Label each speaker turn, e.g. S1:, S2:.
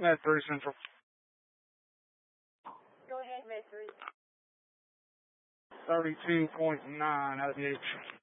S1: Med 3 Central.
S2: Go ahead, Med 3.
S1: 32.9 out of the H.